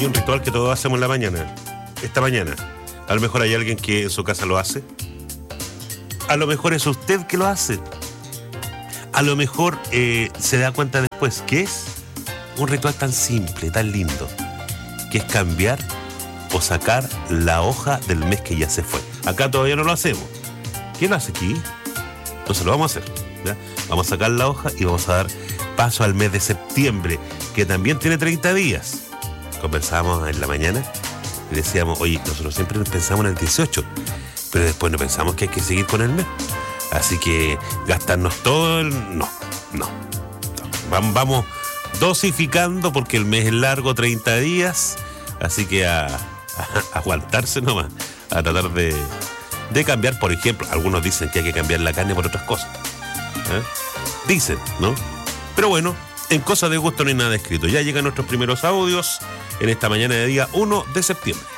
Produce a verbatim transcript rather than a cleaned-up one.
hay un ritual que todos hacemos en la mañana, esta mañana. A lo mejor hay alguien que en su casa lo hace. A lo mejor es usted que lo hace. A lo mejor eh, se da cuenta después que es un ritual tan simple, tan lindo, que es cambiar o sacar la hoja del mes que ya se fue. Acá todavía no lo hacemos. ¿Quién lo hace aquí? Entonces lo vamos a hacer, ¿ya? Vamos a sacar la hoja y vamos a dar paso al mes de septiembre, que también tiene treinta días. Conversábamos en la mañana y decíamos, oye, nosotros siempre pensamos en el dieciocho, pero después no pensamos que hay que seguir con el mes. Así que gastarnos todo el... No, no. no. Vamos dosificando porque el mes es largo, treinta días, así que a, a, a aguantarse nomás, a tratar de, de cambiar, por ejemplo, algunos dicen que hay que cambiar la carne por otras cosas. ¿Eh? Dicen, ¿no? Pero bueno, en cosas de gusto no hay nada escrito. Ya llegan nuestros primeros audios en esta mañana de día uno de septiembre.